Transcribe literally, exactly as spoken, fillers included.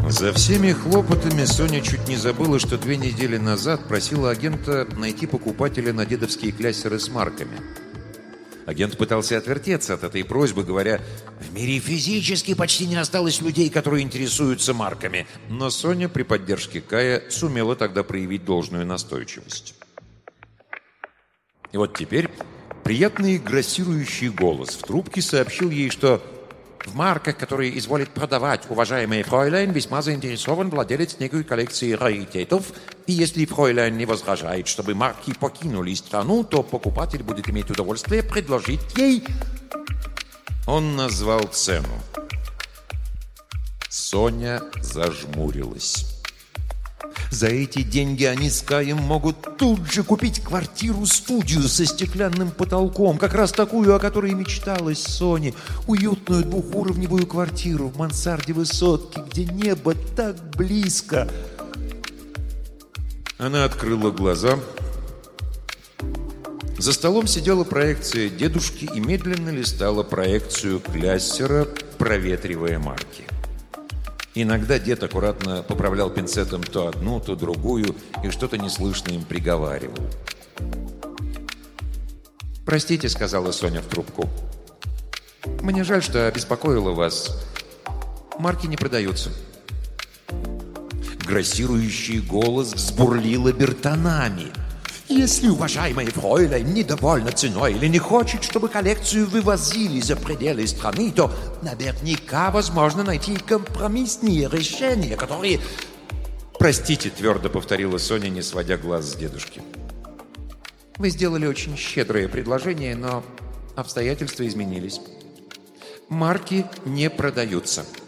За всеми хлопотами Соня чуть не забыла, что две недели назад просила агента найти покупателя на дедовские кляссеры с марками. Агент пытался отвертеться от этой просьбы, говоря: «В мире физически почти не осталось людей, которые интересуются марками». Но Соня при поддержке Кая сумела тогда проявить должную настойчивость. И вот теперь приятный грассирующий голос в трубке сообщил ей, что в марках, которые изволит продавать уважаемый фройляйн, весьма заинтересован владелец некой коллекции раритетов, и если фройляйн не возражает, чтобы марки покинули страну, то покупатель будет иметь удовольствие предложить ей... Он назвал цену. Соня зажмурилась. За эти деньги они с Каем могут тут же купить квартиру-студию со стеклянным потолком, как раз такую, о которой мечталась Соне. Уютную двухуровневую квартиру в мансарде высотки, где небо так близко. Она открыла глаза. За столом сидела проекция дедушки и медленно листала проекцию кляссера, проветривая марки. Иногда дед аккуратно поправлял пинцетом то одну, то другую, и что-то неслышно им приговаривал. «Простите», — сказала Соня в трубку. «Мне жаль, что обеспокоила вас. Марки не продаются». Грассирующий голос взбурлил обертонами. «Если уважаемый фройляйн недовольна ценой или не хочет, чтобы коллекцию вывозили за пределы страны, то наверняка возможно найти компромиссные решения, которые...» «Простите», — твердо повторила Соня, не сводя глаз с дедушки. «Вы сделали очень щедрое предложение, но обстоятельства изменились. Марки не продаются».